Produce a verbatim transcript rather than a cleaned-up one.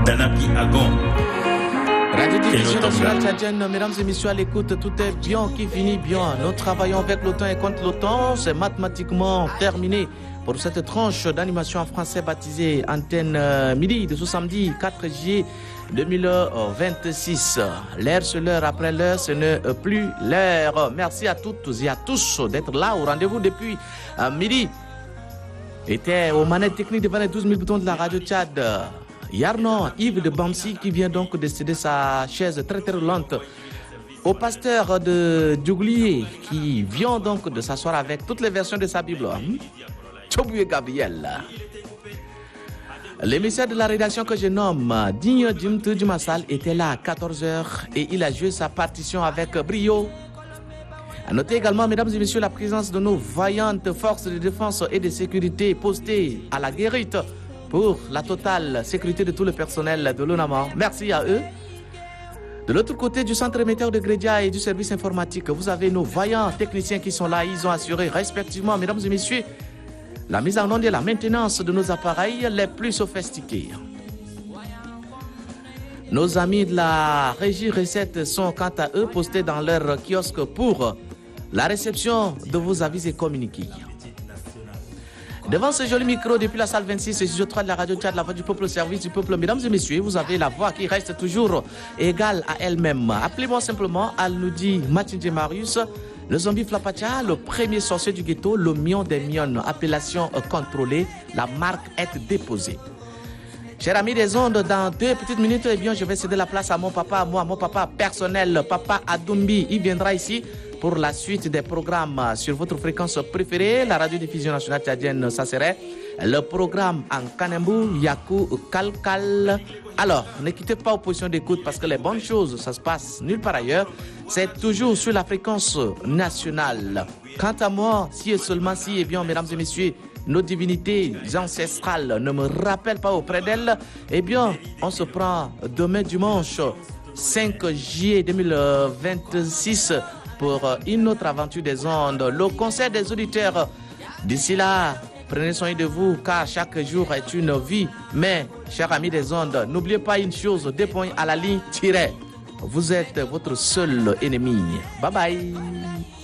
Danapi Agon. Radio-Diffusion nationale tchadienne, mesdames et messieurs, à l'écoute, tout est bien qui finit bien. Nous travaillons avec l'OTAN et contre l'OTAN, c'est mathématiquement terminé pour cette tranche d'animation en français baptisée Antenne euh, Midi de ce samedi quatre juillet deux mille vingt-six. L'heure sur l'heure, après l'heure, ce n'est plus l'heure. Merci à toutes et à tous d'être là au rendez-vous depuis euh, midi. Était aux manettes techniques devant les douze mille boutons de la radio Tchad. Yarno, Yves de Bamsi, qui vient donc de céder sa chaise très très roulante au pasteur de Djouglier, qui vient donc de s'asseoir avec toutes les versions de sa Bible. Tchoboué Gabriel. L'émissaire de la rédaction que je nomme Digne Jimte Jumassal était là à quatorze heures et il a joué sa partition avec brio. À noter également, mesdames et messieurs, la présence de nos vaillantes forces de défense et de sécurité postées à la guérite pour la totale sécurité de tout le personnel de l'ONAMA. Merci à eux. De l'autre côté du centre émetteur de Grédia et du service informatique, vous avez nos vaillants techniciens qui sont là. Ils ont assuré respectivement, mesdames et messieurs, la mise en onde et la maintenance de nos appareils les plus sophistiqués. Nos amis de la régie recette sont quant à eux postés dans leur kiosque pour la réception de vos avis et communiqués. Devant ce joli micro, depuis la salle vingt-six, studio trois de la radio Tchad, la voix du peuple au service du peuple. Mesdames et messieurs, vous avez la voix qui reste toujours égale à elle-même. Appelez-moi simplement Al-Noudi Matindje Marius, le zombie Flapacha, le premier sorcier du ghetto, le mion des mionnes. Appellation contrôlée, la marque est déposée. Chers amis des ondes, dans deux petites minutes, eh bien, je vais céder la place à mon papa, à moi, mon papa personnel, papa Adoumbi. Il viendra ici pour la suite des programmes sur votre fréquence préférée, la radio-diffusion nationale tchadienne. Ça serait le programme en Kanembu, Yakou, Kalkal. Alors, ne quittez pas aux positions d'écoute parce que les bonnes choses, ça se passe nulle part ailleurs. C'est toujours sur la fréquence nationale. Quant à moi, si et seulement si, eh bien, mesdames et messieurs, nos divinités ancestrales ne me rappellent pas auprès d'elles, eh bien, on se prend demain dimanche cinq juillet deux mille vingt-six pour une autre aventure des ondes, le concert des auditeurs. D'ici là, prenez soin de vous car chaque jour est une vie. Mais, chers amis des ondes, n'oubliez pas une chose, deux points à la ligne, tirez. Vous êtes votre seul ennemi. Bye bye.